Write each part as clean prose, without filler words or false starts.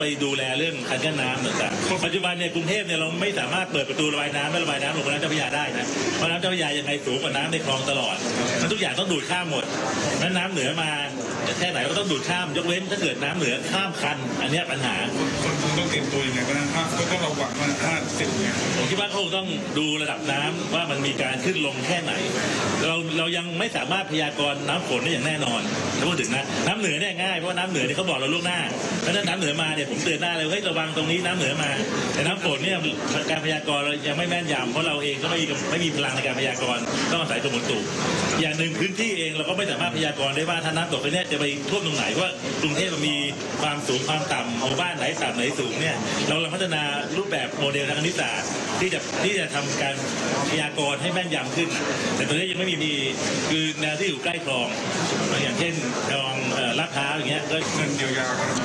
ไปดูแลเรื่องคันกั้นน้ำต่างๆปัจจุบันเนี่ยกรุงเทพเนี่ยเราไม่สามารถเปิดประตูระบายน้ำและระบายน้ำลงแม่น้ำเจ้าพระยาได้นะเพราะน้ำเจ้าพระยายังไงสูงกว่าน้ำในคลองตลอดมันทุกอย่างต้องดูดข้ามหมดนั้นน้ำเหนือมาแค่ไหนก็ต้องดูดข้ามยกเว้นถ้าเกิดน้ำเหนือข้ามคันอันนี้ปัญหาคนต้องเตรียมตัวยังไงบ้างก็ต้องระวังว่า50เนี่ยผมคิดว่าเขาต้องดูระดับน้ำว่ามันมีการขึ้นลงแค่ไหนเรายังไม่สามารถพยากรณ์น้ำฝนได้อย่างแน่นอนถ้าพูดถึงนะน้ำเหนือเนี่ยง่ายเพราะน้ำเหนือเนี่ยเขาบอกเราล่วงหน้าเพราะฉะนั้นน้ำเหนือมาเนี่ยผมเตือนได้เลยเฮ้ยระวังตรงนี้น้ำเหนือมาแต่น้ำฝนเนี่ยการพยากรณ์เรายังไม่แม่นยำเพราะเราเองก็ไม่มีพลังในการพยากรณ์ต้องอาศัยกรมอุตุอย่างหนึ่งพื้นที่เองเราก็ไม่สามารถพยากรณ์ได้ว่าถ้าน้ำตกไปเนี่ยจะไปท่วมตรงไหนว่ากรุงเทพมันมีความสูงความต่ำหมู่บ้านไหนต่ำไหนสูงเนี่ยเรากำลังพัฒนารูปแบบโมเดลทางคณิตศาสตร์ที่จะทำการพยากรณ์ให้แม่นยำขึ้นแต่ตอนนี้ยังไม่มีคือแนวที่อยู่ใกล้คลองอย่างเช่นคลองลาดพร้าวอย่างเงี้ยก็เงินเยียวยา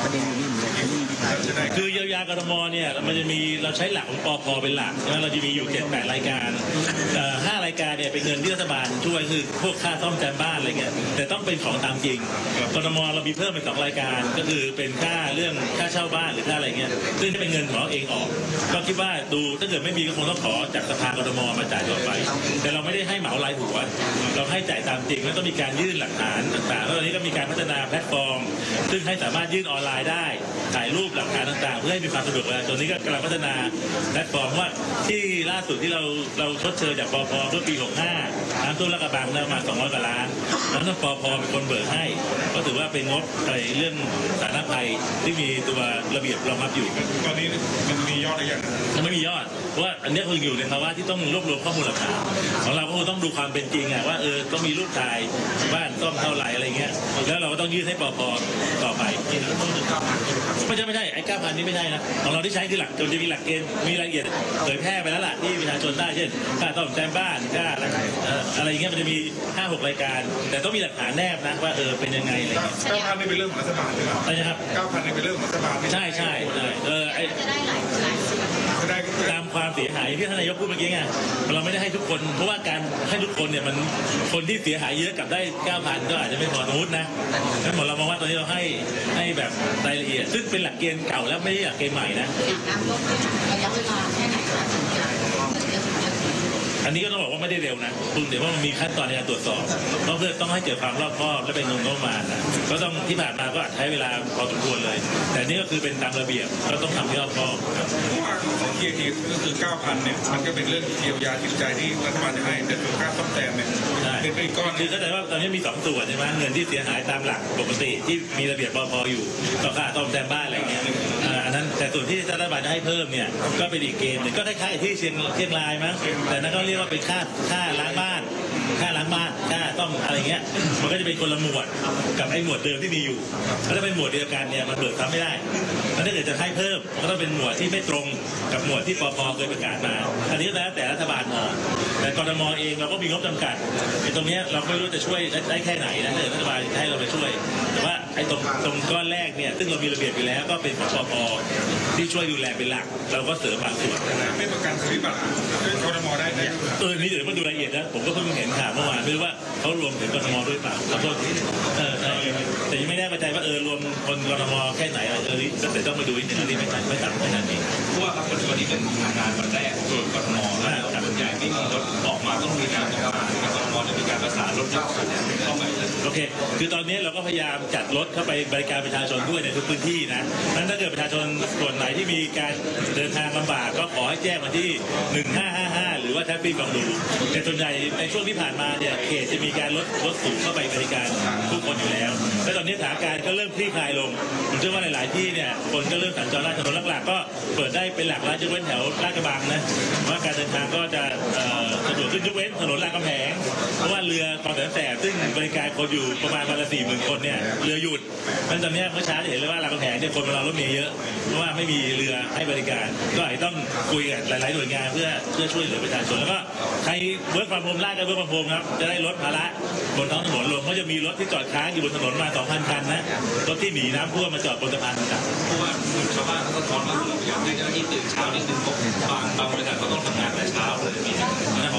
คือเยียวยากทมเนี่ยมันจะมีเราใช้หลักของปพเป็นหลักแล้วเราจะมีอยู่7-8 รายการ5 รายการเนี่ยเป็นเงินที่รัฐบาลช่วยคือพวกค่าซ่อมแซมบ้านอะไรเงี้ยแต่ต้องเป็นของตามจริงกทมเรามีเพิ่มเป็น2 รายการก็คือเป็นค่าเรื่องค่าเช่าบ้านหรือค่าอะไรเงี้ยซึ่งจะเป็นเงินของเราเองออกก็คิดว่าดูถ้าเกิดไม่มีก็คงต้องขอจากสภากทมมาจ่ายต่อไปแต่เราไม่ได้ให้เหมารายหัวเราให้จ่ายตามจริงแล้วต้องมีการยื่นหลักฐานต่างๆแล้วตอนนี้ก็มีการพัฒนาแพลตฟอร์มซึ่งให้สามารถยื่นออนไลน์ได้ถ่ายรูปหลักฐานต่างๆเพื่อให้มีความสะดวกตอนนี้ก็กำลังพัฒนาแพลตฟอร์มว่าที่ล่าสุดที่เราชดเชยจากปพเมื่อปี65น้ำท่วมลาดกระบังได้มา200 กว่าล้านแล้วนั่นปพเป็นคนเบิกให้ก็ถือว่าเป็นงบในเรื่องสาธารณภัยที่มีตัวระเบียบรองรับอยู่ตอนนี้มันมียอดอะไรอย่างมันไม่มียอดเพราะว่าอันนี้คืออยู่ในภาวะที่ต้องรวบรวมข้อมูลหลักฐานของเราก็ต้องดูความเป็นจริงว่าต้องมีรูปถ่ายบ้านซ่อมเท่าไหร่อะไรเงี้ยแล้วเราก็ต้องยื่นให้ปพต่อไปไม่ใช่ไอ้9,000นี่ไม่ใช่นะของเราที่ใช้คือหลักจนจะมีหลักเกณฑ์มีรายละเอียดเผยแพร่ไปแล้วล่ะที่ประชาชนได้เช่นค่าซ่อมแซมบ้านค่าอะไรอย่างเงี้ยมันจะมี 5-6 รายการแต่ต้องมีหลักฐานแนบนะว่าเป็นยังไงอะไรเงี้ย 9,000นี่เป็นเรื่องของรัฐบาลหรือเปล่าใช่ครับ 9,000นี่เป็นเรื่องของรัฐบาลใช่จะได้หลายส่วนตามความเสียหายที่ท่านนายกพูดเมื่อกี้ไงเราไม่ได้ให้ทุกคนเพราะว่าการให้ทุกคนเนี่ยมันคนที่เสียหายเยอะกับได้ 9,000 ก็อาจจะไม่พอนุษนะทั้งหมดเรามองว่าตอนนี้เราให้แบบรายละเอียดซึ่งเป็นหลักเกณฑ์เก่าแล้วไม่ใช่หลักเกณฑ์ใหม่นะระยะเวลาแค่ไหนคะถึงจะอันนี้ก็ต้องบอกว่าไม่ได้เร็วนะคุณเดี๋ยวว่ามันมีขั้นตอนในการตรวจสอบเพราะเพื่อต้องให้เกิดความรอบคอบและเป็นงบประมาณนะก็ต้องที่ผ่านมาก็อาจใช้เวลาพอสมควรเลยแต่นี่ก็คือเป็นตามระเบียบก็ต้องทำที่รอบคอบของเกียร์ทีก็คือ 9,000 เนี่ยมันก็เป็นเรื่องเยียวยาจิตใจที่รัฐบาลจะให้แต่ส่วนค่าซ่อมแซมเนี่ยเป็นไปก้อนคือเข้าใจว่าตอนนี้มี2 ส่วนใช่ไหมเงินที่เสียหายตามหลักปกติที่มีระเบียบปพอยู่ต่อค่าซ่อมแซมบ้านอะไรเงี้ยอันนั้นแต่ส่วนที่รัฐบาลจะให้เพิ่มเนี่ยก็เป็นอีกเกณฑ์หนึ่งก็คล้ายๆที่เชียงรายมั้งแต่นั่นก็เรียกว่าเป็นค่าล้างบ้านค่าต้องอะไรเงี้ยมันก็จะเป็นคนละหมวดกับไอ้หมวดเดิมที่มีอยู่ถ้าเป็นหมวดเดียวกันเนี่ยมันเบิกซ้ำไม่ได้ถ้าเกิดจะให้เพิ่มก็ต้องเป็นหมวดที่ไม่ตรงกับหมวดที่ปพเคยประกาศมาอันนี้แล้วแต่รัฐบาลมองแต่กทมเองเราก็มีงบจำกัดไอ้ตรงนี้เราไม่รู้จะช่วยได้แค่ไหนนะรัฐบาลให้เราไปช่วยแต่ว่าไอ้ตรงก้อนแรกเนี่ยซึ่งเรามีระเบียบอยู่แล้วก็เป็นของปพที่ช่วยดูแลเป็นหลักเราก็เสริมบางส่วนไม่ประกันสวิบัติกทมได้ไหมนี่เดี๋ยวมาดูรายละเอียดนะผมก็เพิ่งเห็นข่าวเมื่อวานไม่รู้ว่าเขารวมถึงกทมด้วยเปล่าขอโทษแต่ยังไม่แน่ใจว่ารวมคนกทมแค่ไหนแต่ต้องมาดูอีกหนึ่งอันนี้ไม่ต่ำขนาดนี้เพราะว่าปัจจุบันนี้เป็นงานวันแรกส่วนกทมแล้วส่วนใหญ่ไม่มีรถออกมาต้องมีการประสานกทมจะมีการประสานรถเข้าไปโอเคคือตอนนี้เราก็พยายามจัดรถเข้าไปบริการประชาชนด้วยในทุกพื้นที่นะนั้นถ้าเกิดประชาชนส่วนไหนที่มีการเดินทางลำบากก็ขอให้แจ้งมาที่1555หรือว่าแท็บปี้บางดูแต่ส่วนใหญ่ในช่วงที่ผ่านมาเนี่ยเขตจะมีการรถสูงเข้าไปบริการทุกคนอยู่แล้วและตอนนี้สถานการณ์ก็เริ่มคลี่คลายลงผมเชื่อว่าหลายๆที่เนี่ยคนก็เริ่มสัญจรถนนหลักๆก็เปิดได้เป็นหลักแล้วยกเว้นแถวลาดกระบังนะว่าการเดินทางก็จะสะดวกขึ้นยกเว้นถนนรามคำแหงเพราะว่าเรือคลองแสนแสบซึ่งบริการคนอยู่ประมาณวันละ 40,000 คนเนี่ยเรือหยุดมันตอนนี้เมื่อเช้าจะเห็นเลยว่ารามคำแหงเนี่ยคนมารอรถเมล์เยอะเพราะว่าไม่มีเรือให้บริการก็อาจจะต้องคุยกับหลายๆหน่วยงานเพื่อช่วยเหลือประชาชนแล้วก็ใครเวิร์คฟรอมโฮมลาดก็เวิร์คฟรอมโฮมครับจะได้ลดภาระบนท้องถนนลงเพราะจะมีรถที่จอดค้างอยู่บนถนนมา 2,000 คันนะรถที่หนีน้ำท่วมมาจอดบนสะพานต่างๆเพราะว่าชาวบ้านเขาก็ท้อนว่าเราอยากให้เจ้าหน้าที่ตื่นเช้านิดนึงเพราะบางบริษัทก็ต้องทำงานแต่เช้าเลย